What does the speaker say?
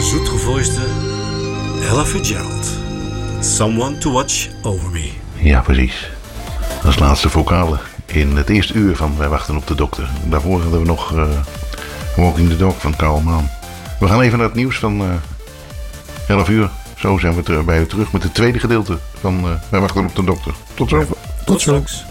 zoetgevoiste Ella Fitzgerald. Someone to watch over me. Ja, precies. Als laatste vocale in het eerste uur van Wij wachten op de dokter. Daarvoor hadden we nog Walking the Dog van Karl Maan. We gaan even naar het nieuws van 11 uur. Zo zijn we bij u terug met het tweede gedeelte van Wij wachten op de dokter. Tot zo. Tot straks.